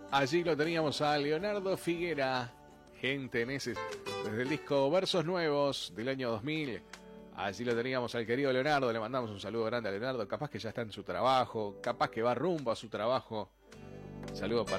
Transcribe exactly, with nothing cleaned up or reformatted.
Allí lo teníamos a Leonardo Figuera, gente en ese, desde el disco Versos Nuevos del año dos mil. Allí lo teníamos al querido Leonardo, le mandamos un saludo grande a Leonardo, capaz que ya está en su trabajo, capaz que va rumbo a su trabajo. Saludo para